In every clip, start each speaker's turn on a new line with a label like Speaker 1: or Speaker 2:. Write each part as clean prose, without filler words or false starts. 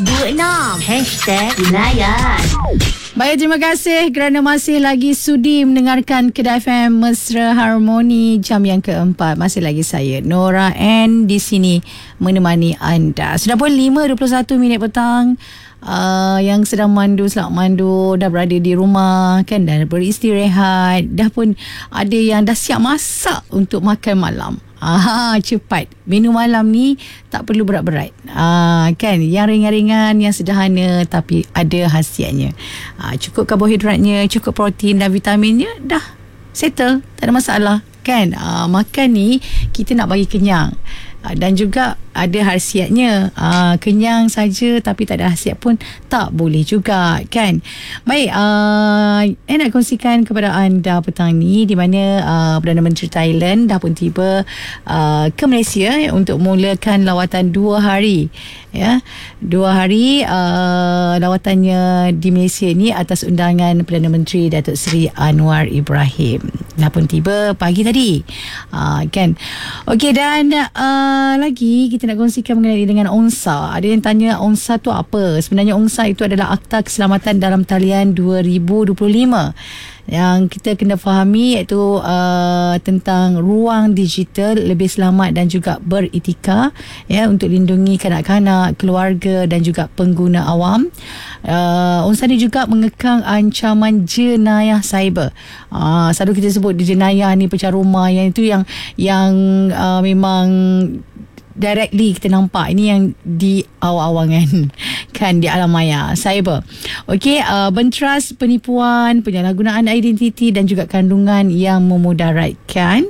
Speaker 1: #Layan.
Speaker 2: Baik, terima kasih kerana masih lagi sudi mendengarkan Kedah FM Mesra Harmoni jam yang keempat. Masih lagi saya Nora N di sini menemani anda. Sudah pun 5:21 petang. Yang sedang mandu, selamat mandu, dah berada di rumah kan, dah beristirahat, dah pun ada yang dah siap masak untuk makan malam. Cepat. Menu malam ni tak perlu berat-berat. Kan, yang ringan-ringan, yang sederhana tapi ada khasiatnya. Cukup karbohidratnya, cukup protein dan vitaminnya, dah settle, tak ada masalah kan. Makan ni kita nak bagi kenyang. Dan juga ada khasiatnya. Kenyang saja tapi tak ada khasiat pun tak boleh juga kan. Baik, saya nak kongsikan kepada anda petang ni di mana Perdana Menteri Thailand dah pun tiba ke Malaysia untuk mulakan lawatan 2 hari. 2 hari lawatannya di Malaysia ni atas undangan Perdana Menteri Datuk Seri Anwar Ibrahim. Dah pun tiba pagi tadi. Kan. Okey, dan lagi kita nak kongsikan mengenai dengan ONSA. Ada yang tanya ONSA tu apa? Sebenarnya ONSA itu adalah Akta Keselamatan Dalam Talian 2025. Yang kita kena fahami iaitu tentang ruang digital lebih selamat dan juga beretika untuk lindungi kanak-kanak, keluarga dan juga pengguna awam. ONSA ni juga mengekang ancaman jenayah cyber. Selalu kita sebut jenayah ni pecah rumah, yang itu yang memang directly kita nampak. Ini yang di awang-awangan kan, di alam maya, cyber. Okey, benteras, penipuan, penyalahgunaan identiti dan juga kandungan yang memudaratkan.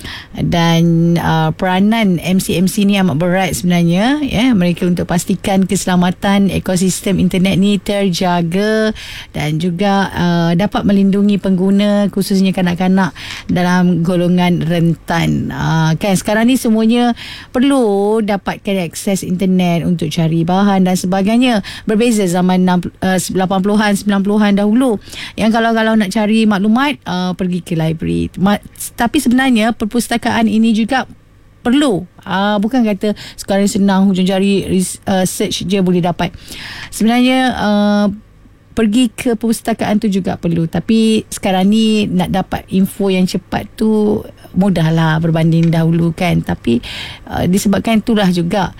Speaker 2: Dan peranan MC-MC ni amat berat sebenarnya, mereka untuk pastikan keselamatan ekosistem internet ni terjaga dan juga dapat melindungi pengguna, khususnya kanak-kanak dalam golongan rentan. Kan sekarang ni semuanya perlu dapatkan akses internet untuk cari bahan dan sebagainya. Berbeza zaman 80-an 90-an dahulu, yang kalau nak cari maklumat pergi ke library. Tapi sebenarnya perpustakaan ini juga perlu. Bukan kata sekarang senang hujung jari search je boleh dapat. Sebenarnya pergi ke perpustakaan tu juga perlu. Tapi sekarang ni nak dapat info yang cepat tu mudahlah berbanding dahulu kan. Tapi disebabkan itulah juga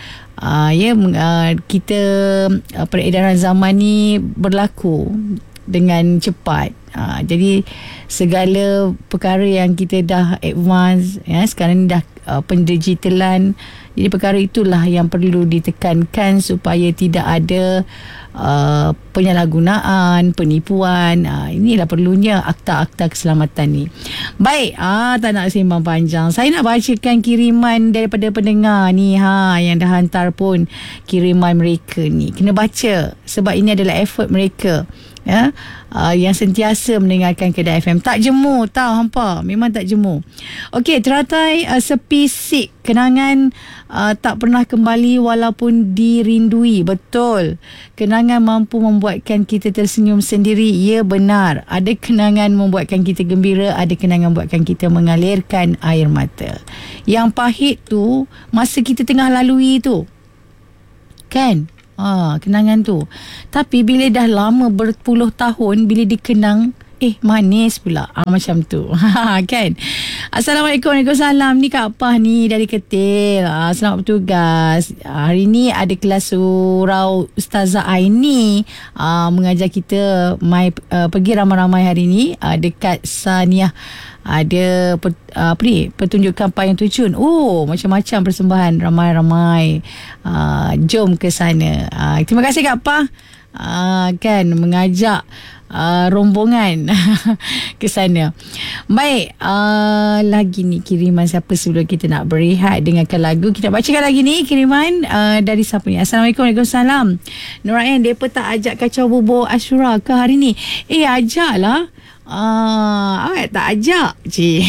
Speaker 2: kita peredaran zaman ni berlaku dengan cepat. Jadi segala perkara yang kita dah advance, sekarang ni dah pendigitalan. Jadi perkara itulah yang perlu ditekankan supaya tidak ada penyalahgunaan, penipuan. Inilah perlunya akta-akta keselamatan ni. Baik, tak nak sembang panjang. Saya nak bacakan kiriman daripada pendengar ni, yang dah hantar pun kiriman mereka ni. Kena baca sebab ini adalah effort mereka. Yang sentiasa mendengarkan Kedah FM. Tak jemu tahu hampa, memang tak jemu. Okey, teratai sepi sik, kenangan tak pernah kembali walaupun dirindui. Betul, kenangan mampu membuatkan kita tersenyum sendiri. Ya, benar, ada kenangan membuatkan kita gembira, ada kenangan membuatkan kita mengalirkan air mata. Yang pahit tu masa kita tengah lalui tu kan, kenangan tu. Tapi bila dah lama berpuluh tahun, bila dikenang, manis pula. Macam tu. Kan. Assalamualaikum. Waalaikumsalam. Ni Kak Pah ni dari Ketil. Selamat bertugas. Hari ni ada kelas surau Ustazah Aini. Mengajar kita pergi ramai-ramai hari ni dekat Saniah. Ada pertunjukan payung tucun. Macam-macam persembahan, ramai-ramai. Jom ke sana. Terima kasih Kak Pah kan mengajak rombongan ke sana. Baik, lagi ni kiriman siapa sebelum kita nak berehat dengarkan lagu. Kita bacakan lagi ni kiriman dari siapa ni. Assalamualaikum. Waalaikumsalam. Nurain, depa tak ajak kacau bubur Ashura ke hari ni? Ajaklah. Awak tak ajak cik.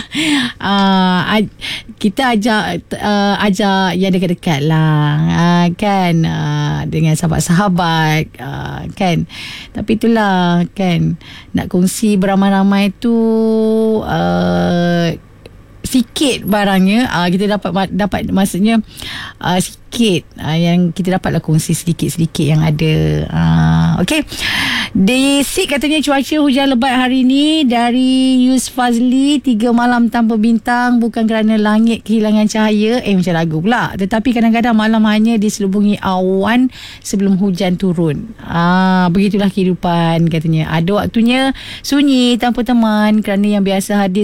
Speaker 2: Kita ajak yang dekat-dekat lah, kan, dengan sahabat-sahabat, kan. Tapi itulah kan, nak kongsi beramai-ramai tu sikit barangnya, kita dapat maksudnya sikit yang kita dapatlah kongsi sedikit-sedikit yang ada. Okey. Di Sik katanya cuaca hujan lebat hari ni. Dari Yus Fazli, 3 malam tanpa bintang bukan kerana langit kehilangan cahaya, macam lagu pula, tetapi kadang-kadang malam hanya diselubungi awan sebelum hujan turun. Begitulah kehidupan katanya. Ada waktunya sunyi tanpa teman, kerana yang biasa hadir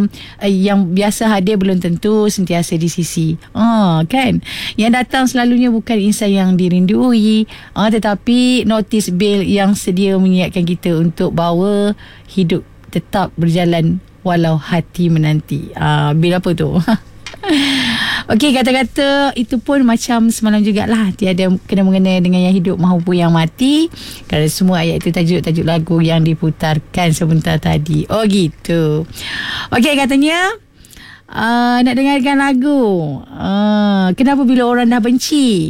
Speaker 2: belum tentu sentiasa di sisi. Kan? Yang datang selalunya bukan insan yang dirindui, tetapi notis bil yang sedia mengingatkan kita untuk bahawa hidup tetap berjalan walau hati menanti. Bil apa tu? Okey, kata-kata itu pun macam semalam jugalah, tiada kena-mengena dengan yang hidup maupun yang mati, kerana semua ayat itu tajuk-tajuk lagu yang diputarkan sebentar tadi. Oh gitu. Okey, katanya nak dengarkan lagu. Kenapa bila orang dah benci?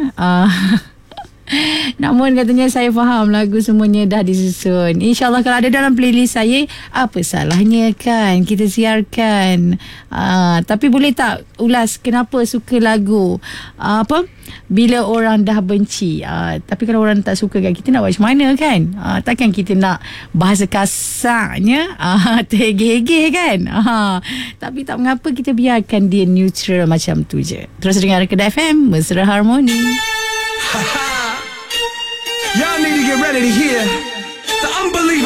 Speaker 2: Namun katanya saya faham lagu semuanya dah disusun. InsyaAllah kalau ada dalam playlist saya, apa salahnya kan kita siarkan. Tapi boleh tak ulas kenapa suka lagu bila orang dah benci? Tapi kalau orang tak suka kat kita, nak buat macam mana kan? Takkan kita nak bahasa kasarnya tergege kan? Tapi tak mengapa, kita biarkan dia neutral macam tu je. Terus dengar Kedah FM Mesra Harmoni.
Speaker 1: Y'all need to get ready to hear the unbelievable.